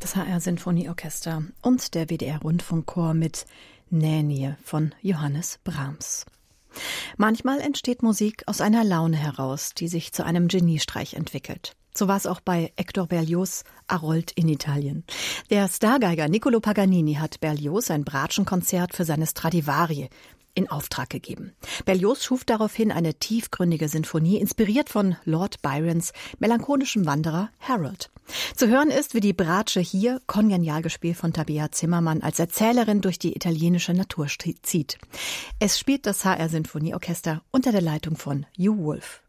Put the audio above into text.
Das HR-Sinfonieorchester und der WDR-Rundfunkchor mit Nänie von Johannes Brahms. Manchmal entsteht Musik aus einer Laune heraus, die sich zu einem Geniestreich entwickelt. So war es auch bei Hector Berlioz' Harold in Italien. Der Stargeiger Niccolo Paganini hat Berlioz ein Bratschenkonzert für seine Stradivari in Auftrag gegeben. Berlioz schuf daraufhin eine tiefgründige Sinfonie, inspiriert von Lord Byrons melancholischem Wanderer Harold. Zu hören ist, wie die Bratsche hier, kongenial gespielt von Tabea Zimmermann, als Erzählerin durch die italienische Natur zieht. Es spielt das HR-Sinfonieorchester unter der Leitung von Hugh Wolf.